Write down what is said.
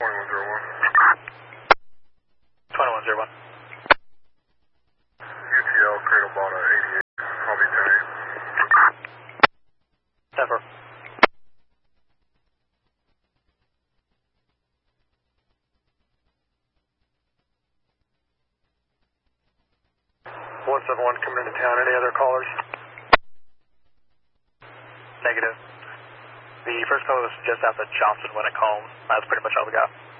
2101. UTL, Cradle Bonner 88. I'll be 10-8. Denver. One seven one coming into town. Any other callers? Negative. The first caller was just out of Johnson Winnicombe. That's pretty much all we got.